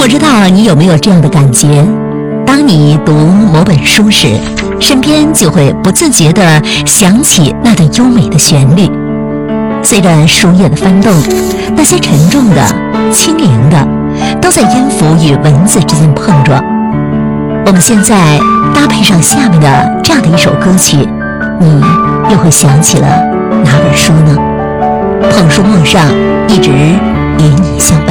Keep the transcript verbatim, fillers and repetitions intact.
不知道你有没有这样的感觉，当你读某本书时，身边就会不自觉地想起那段优美的旋律。随着书页的翻动，那些沉重的、轻盈的都在音符与文字之间碰撞。我们现在搭配上下面的这样的一首歌曲，你又会想起了哪本书呢？捧书梦上，一直与你相伴。